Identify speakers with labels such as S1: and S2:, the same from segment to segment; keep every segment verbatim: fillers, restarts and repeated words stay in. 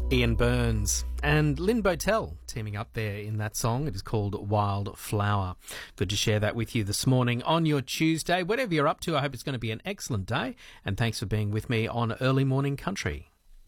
S1: Ian Burns and Lynn Botel teaming up there in that song. It is called Wildflower. Good to share that with you this morning on your Tuesday. Whatever you're up to, I hope it's going to be an excellent day. And thanks for being with me on Early Morning Country.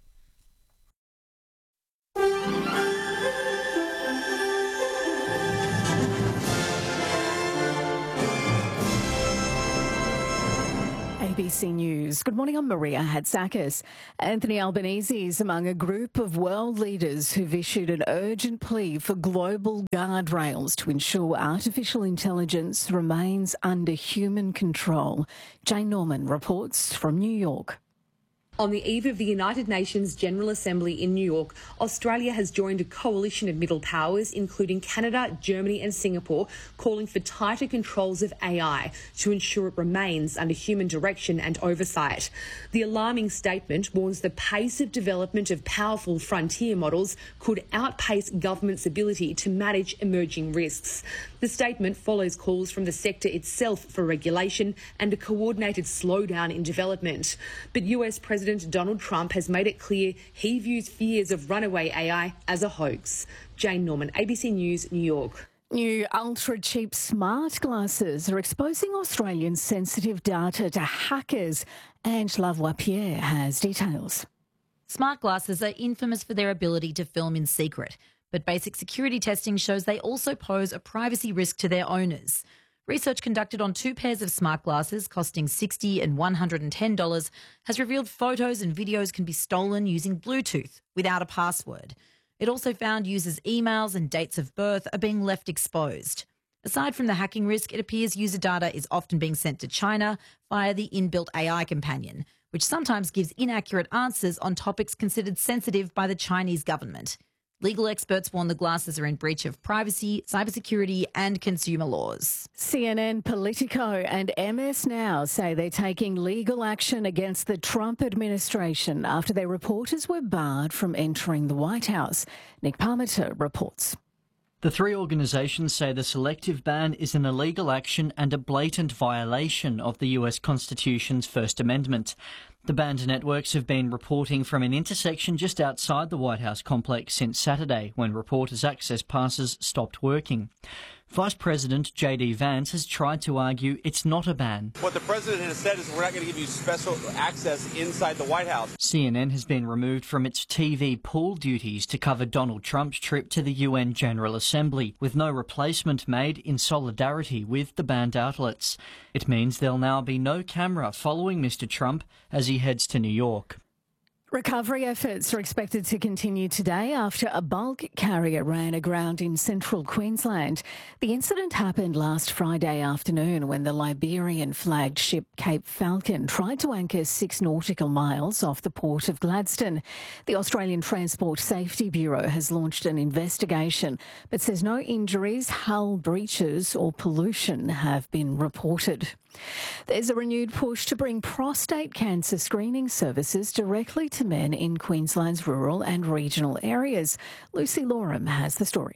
S2: A B C News. Good morning, I'm Maria Hatzakis. Anthony Albanese is among a group of world leaders who've issued an urgent plea for global guardrails to ensure artificial intelligence remains under human control. Jane Norman reports from New York.
S3: On the eve of the United Nations General Assembly in New York, Australia has joined a coalition of middle powers, including Canada, Germany and Singapore, calling for tighter controls of A I to ensure it remains under human direction and oversight. The alarming statement warns the pace of development of powerful frontier models could outpace governments' ability to manage emerging risks. The statement follows calls from the sector itself for regulation and a coordinated slowdown in development. But U S President Donald Trump has made it clear he views fears of runaway A I as a hoax. Jane Norman, A B C News, New York.
S2: New ultra-cheap smart glasses are exposing Australians' sensitive data to hackers. Ange Lavoie-Pierre has details.
S4: Smart glasses are infamous for their ability to film in secret, but basic security testing shows they also pose a privacy risk to their owners. Research conducted on two pairs of smart glasses costing sixty dollars and one hundred ten dollars has revealed photos and videos can be stolen using Bluetooth without a password. It also found users' emails and dates of birth are being left exposed. Aside from the hacking risk, it appears user data is often being sent to China via the inbuilt A I companion, which sometimes gives inaccurate answers on topics considered sensitive by the Chinese government. Legal experts warn the glasses are in breach of privacy, cybersecurity and consumer laws.
S2: C N N, Politico and M S Now say they're taking legal action against the Trump administration after their reporters were barred from entering the White House. Nick Parmenter reports.
S5: The three organisations say the selective ban is an illegal action and a blatant violation of the U S Constitution's First Amendment. The banned networks have been reporting from an intersection just outside the White House complex since Saturday, when reporters' access passes stopped working. Vice President J D Vance has tried to argue it's not a ban.
S6: What the president has said is we're not going to give you special access inside the White House.
S5: C N N has been removed from its T V pool duties to cover Donald Trump's trip to the U N General Assembly, with no replacement made in solidarity with the banned outlets. It means there'll now be no camera following Mister Trump as he heads to New York.
S2: Recovery efforts are expected to continue today after a bulk carrier ran aground in central Queensland. The incident happened last Friday afternoon when the Liberian-flagged ship Cape Falcon tried to anchor six nautical miles off the port of Gladstone. The Australian Transport Safety Bureau has launched an investigation but says no injuries, hull breaches or pollution have been reported. There's a renewed push to bring prostate cancer screening services directly to men in Queensland's rural and regional areas. Lucy Loram has the story.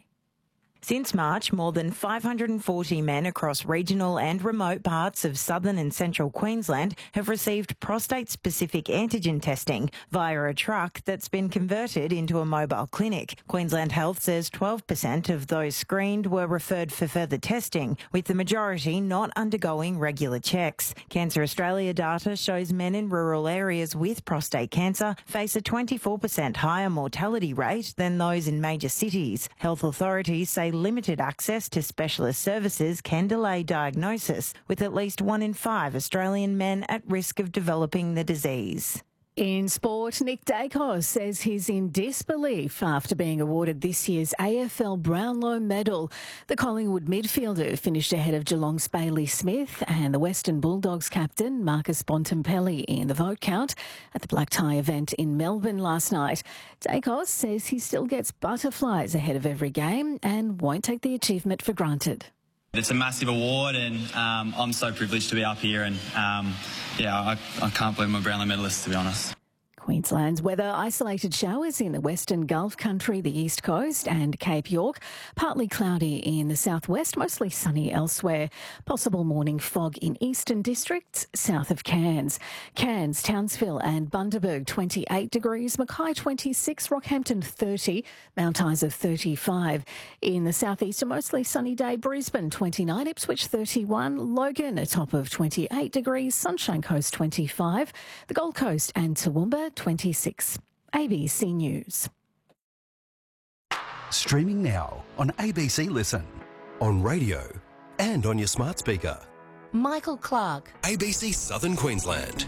S7: Since March, more than five hundred forty men across regional and remote parts of southern and central Queensland have received prostate-specific antigen testing via a truck that's been converted into a mobile clinic. Queensland Health says twelve percent of those screened were referred for further testing, with the majority not undergoing regular checks. Cancer Australia data shows men in rural areas with prostate cancer face a twenty-four percent higher mortality rate than those in major cities. Health authorities say limited access to specialist services can delay diagnosis, with at least one in five Australian men at risk of developing the disease.
S2: In sport, Nick Dacos says he's in disbelief after being awarded this year's A F L Brownlow medal. The Collingwood midfielder finished ahead of Geelong's Bailey Smith and the Western Bulldogs captain Marcus Bontempelli in the vote count at the black tie event in Melbourne last night. Dacos says he still gets butterflies ahead of every game and won't take the achievement for granted.
S8: It's a massive award, and um, I'm so privileged to be up here, and um, yeah, I, I can't believe I'm a Brownlow medalist, to be honest.
S2: Queensland's weather, isolated showers in the Western Gulf Country, the East Coast and Cape York. Partly cloudy in the southwest, mostly sunny elsewhere. Possible morning fog in eastern districts south of Cairns. Cairns, Townsville and Bundaberg twenty-eight degrees, Mackay twenty-six, Rockhampton thirty, Mount Isa thirty-five. In the southeast, a mostly sunny day, Brisbane twenty-nine, Ipswich thirty-one, Logan a top of twenty-eight degrees, Sunshine Coast twenty-five, the Gold Coast and Toowoomba twenty-six. A B C News.
S9: Streaming now on A B C Listen, on radio and on your smart speaker.
S10: Michael Clark.
S9: A B C Southern Queensland.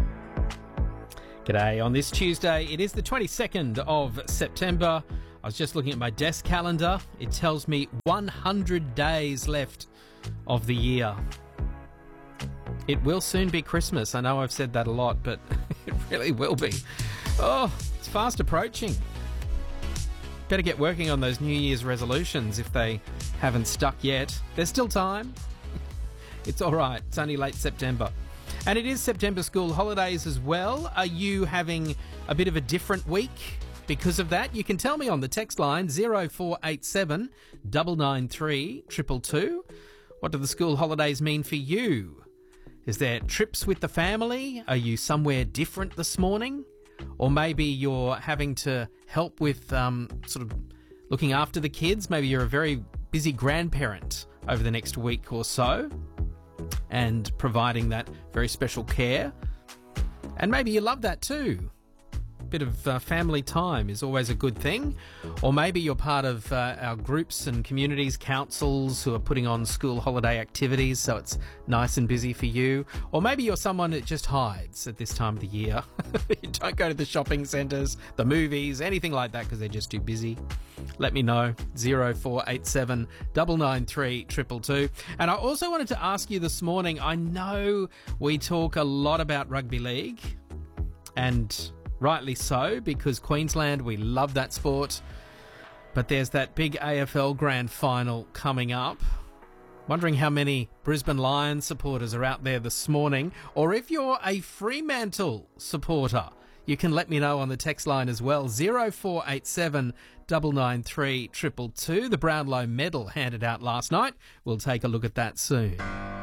S1: G'day. On this Tuesday, it is the twenty-second of September. I was just looking at my desk calendar. It tells me one hundred days left of the year. It will soon be Christmas. I know I've said that a lot, but it really will be. Oh, it's fast approaching. Better get working on those New Year's resolutions if they haven't stuck yet. There's still time. It's all right. It's only late September. And it is September school holidays as well. Are you having a bit of a different week because of that? You can tell me on the text line zero four eight seven nine nine three two two two. What do the school holidays mean for you? Is there trips with the family? Are you somewhere different this morning? Or maybe you're having to help with um, sort of looking after the kids. Maybe you're a very busy grandparent over the next week or so and providing that very special care. And maybe you love that too. Bit of uh, family time is always a good thing. Or maybe you're part of uh, our groups and communities, councils who are putting on school holiday activities, so it's nice and busy for you. Or maybe you're someone that just hides at this time of the year. You don't go to the shopping centres, the movies, anything like that because they're just too busy. Let me know. zero four eight seven nine nine three two two two. And I also wanted to ask you this morning, I know we talk a lot about rugby league, and rightly so, because Queensland, we love that sport. But there's that big A F L Grand Final coming up. Wondering how many Brisbane Lions supporters are out there this morning. Or if you're a Fremantle supporter, you can let me know on the text line as well. zero four eight seven nine nine three two two two. The Brownlow medal handed out last night. We'll take a look at that soon.